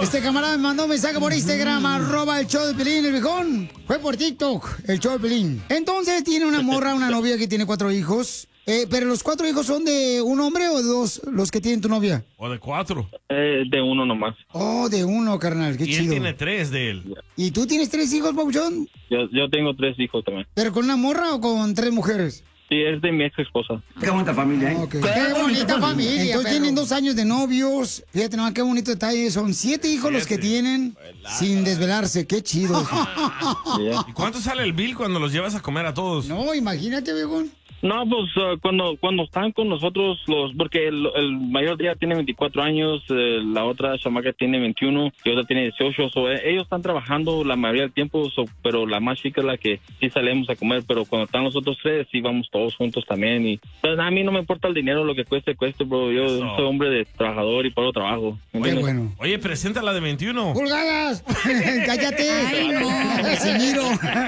Este camarada me mandó un mensaje por Instagram, @el show de Pelín, el viejón. Fue por TikTok, el show de Pelín. Entonces tiene una morra, una novia que tiene 4 hijos. Pero los 4 hijos son de un hombre o de 2 los que tienen tu novia. O de 4. De uno nomás. Oh, de uno, carnal, qué y chido. él tiene 3 de él. ¿Y tú tienes 3 hijos, papuchón? Yo tengo 3 hijos también. ¿Pero con una morra o con 3 mujeres? Sí, es de mi ex esposa. Qué bonita familia, ¿eh? Okay. Qué bonita familia. Entonces tienen 2 años de novios. Fíjate nomás qué bonito detalle. Son 7 hijos los que tienen sin desvelarse. Qué chido. ¿Y cuánto sale el bill cuando los llevas a comer a todos? No, imagínate, viejón. No, pues cuando están con nosotros, porque el mayor día tiene 24 años, la otra chamaca tiene 21 y otra tiene 18. Ellos están trabajando la mayoría del tiempo, pero la más chica es la que sí salimos a comer. Pero cuando están los otros 3, sí vamos todos juntos también. Y pues, a mí no me importa el dinero, lo que cueste, bro. Yo soy hombre de trabajador y paro trabajo. Qué bueno. Oye, presenta la de 21. ¡Pulgadas! ¡Cállate! ¡Ay, no! ¡Casimiro!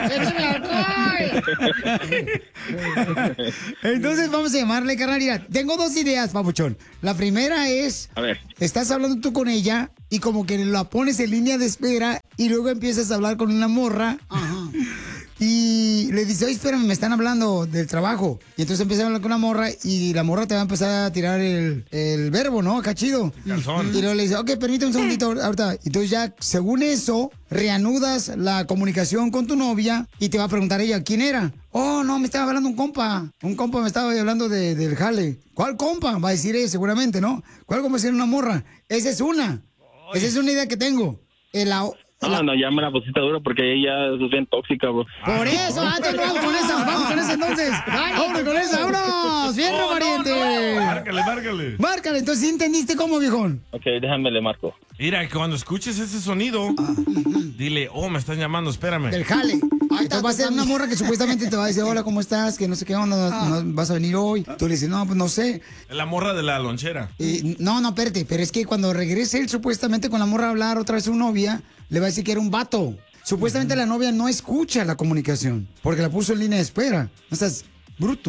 Entonces vamos a llamarle, carnal. Mira, tengo 2 ideas, papuchón. La primera es, a ver, estás hablando tú con ella y como que la pones en línea de espera y luego empiezas a hablar con una morra. Ajá. Y le dice, oye, espérame, me están hablando del trabajo. Y entonces empieza a hablar con una morra y la morra te va a empezar a tirar el verbo, ¿no? Acá chido. Calzón. Y luego le dice, ok, permíteme un segundito ahorita. Entonces ya, según eso, reanudas la comunicación con tu novia y te va a preguntar ella, ¿quién era? Oh, no, me estaba hablando un compa. Un compa me estaba hablando del jale. ¿Cuál compa? Va a decir ella seguramente, ¿no? ¿Cuál compa? Va a decir una morra. Esa es una. Esa es una idea que tengo. No, ya me la pusiste dura porque ella es bien tóxica, bro. Por eso, antes vamos con esa entonces. Vámonos con esa, vámonos. Fierro, pariente. Márcale. Márcale, entonces, ¿sí entendiste cómo, viejón? Ok, déjame le marco. Mira, cuando escuches ese sonido, dile, oh, me están llamando, espérame. Del jale. Entonces va a ser una morra que supuestamente te va a decir, hola, ¿cómo estás? Que no sé qué onda, no, vas a venir hoy. Tú le dices, no, pues no sé. La morra de la lonchera. No, espérate, pero es que cuando regrese él supuestamente con la morra a hablar otra vez su novia, le va a decir que era un vato. Supuestamente la novia no escucha la comunicación, porque la puso en línea de espera. No estás bruto.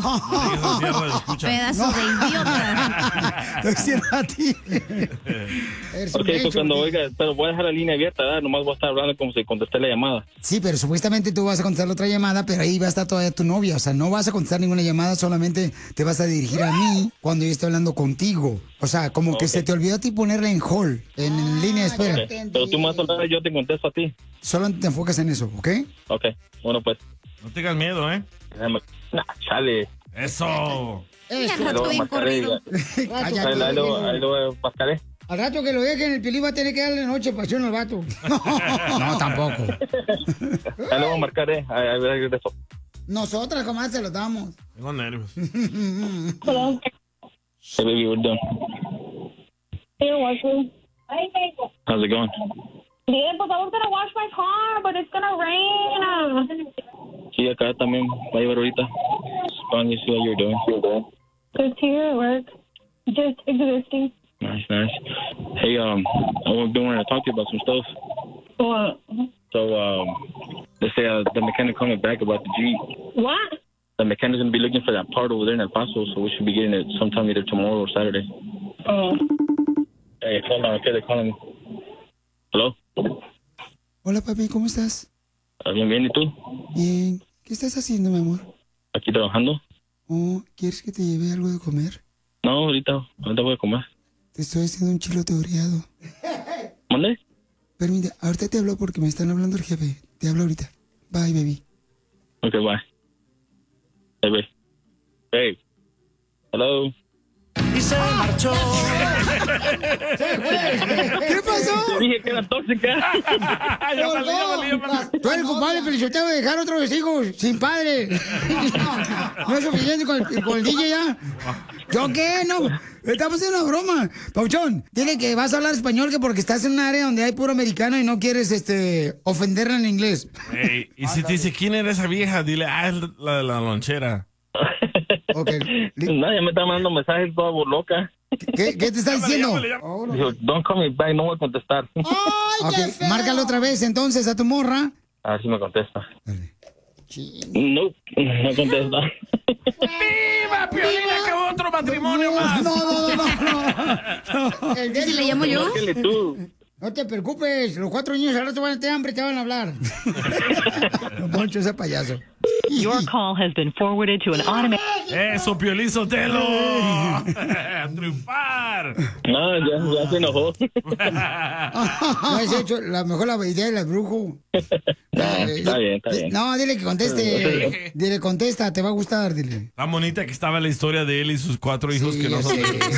Pedazo de idiota. Estoy diciendo a ti. Ok, pues cuando oiga, pero voy a dejar la línea abierta, ¿verdad? Nomás voy a estar hablando como si contesté la llamada. Sí, pero supuestamente tú vas a contestar la otra llamada, pero ahí va a estar todavía tu novia. O sea, no vas a contestar ninguna llamada, solamente te vas a dirigir a mí cuando yo esté hablando contigo. O sea, como que se te olvidó a ti ponerla en hold, en línea de espera. Pero tú más hablar, yo te contesto a ti. Solo te enfocas en eso, ¿ok? Ok, bueno pues. No tengas miedo, ¿eh? Chale. Eso. Ahí lo pascaré. Al rato que lo dejen, el Piolín va a tener que darle noche pasión al vato. No, tampoco. Ahí lo voy a marcar, a ver eso. Nosotras, comadre, se lo damos. Tengo nervios. Hello. Hey, baby, we're done. Hey, washroom. How's it going? Bien, pues I was gonna wash my car, but it's gonna rain. Sí, acá también va a llevar ahorita. Fun, you see what you're doing. Just here at work. Just existing. Nice. Hey, I've been wanting to talk to you about some stuff. What? So, they say the mechanic coming back about the Jeep. What? The mechanic's going to be looking for that part over there in El Paso, so we should be getting it sometime either tomorrow or Saturday. Oh. Hey, hold on, okay, they're calling me. Hello? Hola, papi, ¿cómo estás? Bien, ¿y tú? Bien. ¿Qué estás haciendo, mi amor? Aquí trabajando. Oh, ¿quieres que te lleve algo de comer? No, ahorita voy a comer. Te estoy haciendo un chilote oreado. ¿Mande? Permite, ahorita te hablo porque me están hablando el jefe. Te hablo ahorita. Bye, baby. Ok, bye. Hey, babe. Babe. Hello. Y se marchó. ¿Qué pasó? Te dije que era tóxica. Tú eres compadre, pero yo te voy a dejar otros hijos sin padre. No es suficiente con el DJ ya. ¿Yo qué? No. Estamos haciendo una broma. Pauchón, dile que vas a hablar español que porque estás en un área donde hay puro americano y no quieres ofenderla en inglés. Hey, y si te dice quién era esa vieja, dile, es la de la lonchera. Okay. Nadie me está mandando mensajes toda loca. ¿Qué te está diciendo? Dijo, don't call me back, no voy a contestar. Okay, márcalo otra vez entonces a tu morra. A ver si me contesta. No contesta. ¡Viva, Piolín! ¡Acabó otro matrimonio más! No. ¿Y si le llamo yo? Márcale tú. No te preocupes, los 4 niños al rato van a tener hambre y te van a hablar. Don Poncho, ese payaso. Your call has been forwarded to an automated... ¡Eso, Piolín Sotelo! ¡A triunfar! No, ya se enojó. No has hecho la mejor la idea del brujo. Está bien. No, dile que conteste. Dile, contesta, te va a gustar, dile. Tan bonita que estaba la historia de él y sus 4 hijos que no son...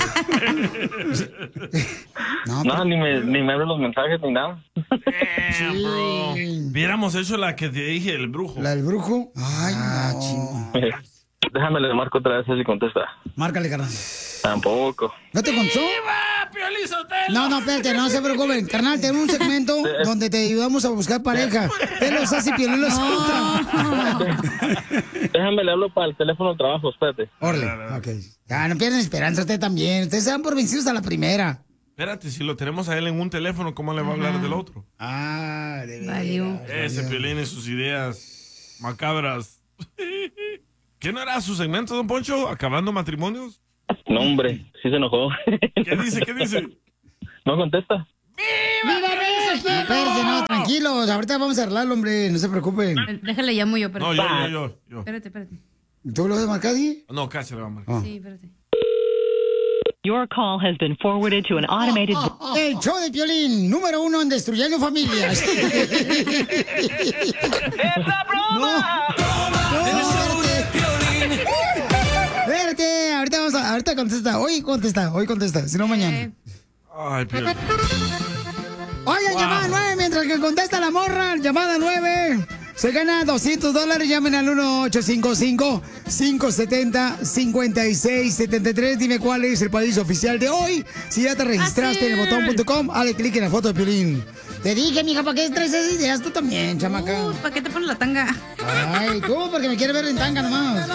No, ni me abren los mensajes ni nada. Damn, bro. Hubiéramos hecho la que te dije, el brujo. ¿La del brujo? Ay, no. Déjame le marco otra vez si contesta. Márcale, carnal. Tampoco. ¿No te contó? ¡Viva, Piolín Sotelo! No, espérate, no se preocupen. Carnal, tenemos un segmento donde te ayudamos a buscar pareja. Él los hace y Piolín los contra. Déjame le hablo para el teléfono del trabajo, espérate. Orle, ok. Ya, no pierdan esperanza usted también. Ustedes se dan por vencidos a la primera. Espérate, si lo tenemos a él en un teléfono, ¿cómo le va a hablar del otro? Ah, de Valió. Ese Piolín y sus ideas macabras. ¿Qué no era su segmento, don Poncho? ¿Acabando matrimonios? No, hombre, sí se enojó. ¿Qué dice? No contesta. ¡Viva México! Espérate, no, tranquilos. Ahorita vamos a arreglarlo, hombre. No se preocupen. Déjale, llamo yo, pero. No, yo. Espérate. ¿Tú lo vas a marcar, sí? No, casi le va a marcar. Sí, espérate. Your call has been forwarded to an automated... El show de Piolín, número 1 en destruyendo familias. ¡Esa broma! Espérate, ahorita contesta. Hoy contesta, si no mañana. Ay, Piolín. Oye, llamada 9, mientras que contesta la morra, llamada 9. Se gana $200, llamen al 1-855-570-5673. Dime cuál es el país oficial de hoy. Si ya te registraste en el botón.com, dale clic en la foto de Piolín. Te dije, mija, ¿para qué traes esas ideas tú también, chamaca? ¿Para qué te pones la tanga? Ay, tú, porque me quieres ver en tanga nomás.